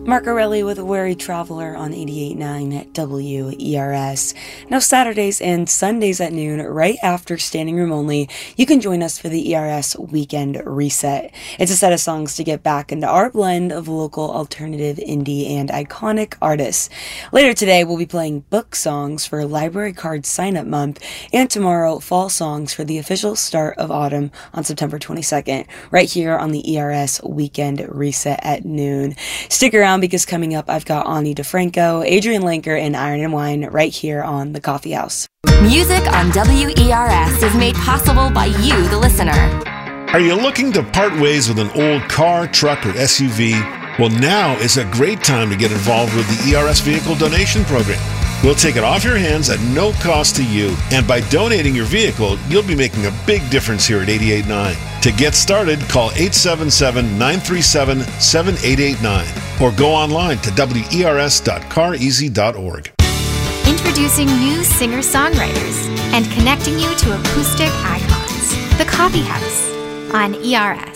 Marcarelli with Weary Traveler on 88.9 at WERS. Now Saturdays and Sundays at noon, right after Standing Room Only, you can join us for the ERS Weekend Reset. It's a set of songs to get back into our blend of local alternative, indie, and iconic artists. Later today, we'll be playing book songs for Library Card Sign-Up Month, and tomorrow, fall songs for the official start of autumn on September 22nd, right here on the ERS Weekend Reset at noon. Stick around, because coming up I've got Ani DeFranco, Adrian Lanker, and Iron and Wine right here on The Coffee House. Music on WERS is made possible by you, the listener. Are you looking to part ways with an old car, truck, or SUV? Well, now is a great time to get involved with the ERS Vehicle Donation Program. We'll take it off your hands at no cost to you, and by donating your vehicle, you'll be making a big difference here at 88.9. To get started, call 877-937-7889 or go online to wers.careasy.org. Introducing new singer-songwriters and connecting you to acoustic icons. The Coffee House on ERS.